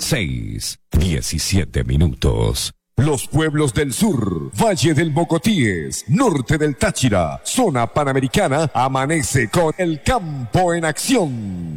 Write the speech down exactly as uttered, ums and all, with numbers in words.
seis, diecisiete minutos. Los pueblos del sur, Valle del Mocotíes, norte del Táchira, zona panamericana, amanece con el campo en acción.